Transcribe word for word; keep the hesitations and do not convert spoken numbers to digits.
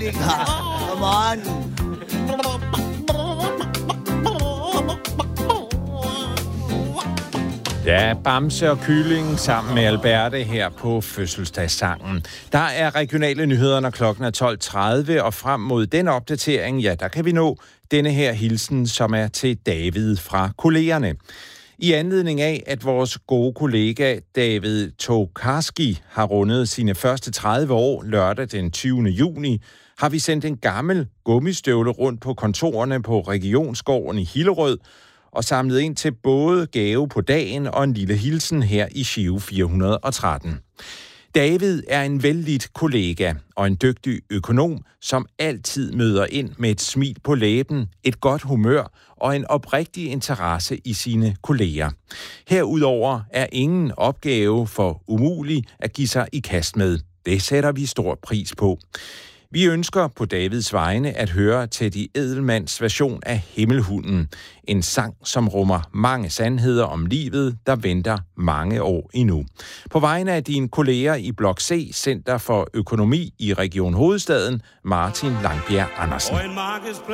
kylling her. Come on. Ja, Bamse og Kylling sammen med Alberte her på fødselsdagssangen. Der er regionale nyheder, når klokken er tolv tredive, og frem mod den opdatering, ja, der kan vi nå denne her hilsen, som er til David fra kollegerne. I anledning af, at vores gode kollega David Tokarski har rundet sine første tredive år lørdag den tyvende juni, har vi sendt en gammel gummistøvle rundt på kontorerne på Regionsgården i Hillerød, og samlet ind til både gave på dagen og en lille hilsen her i Giro fire hundrede og tretten. David er en vellidt kollega og en dygtig økonom, som altid møder ind med et smil på læben, et godt humør og en oprigtig interesse i sine kolleger. Herudover er ingen opgave for umulig at give sig i kast med. Det sætter vi stor pris på. Vi ønsker på Davids vegne at høre Teddy Edelmans version af Himmelhunden. En sang, som rummer mange sandheder om livet, der venter mange år endnu. På vegne af dine kolleger i Blok C, Center for Økonomi i Region Hovedstaden, Martin Langbjerg Andersen.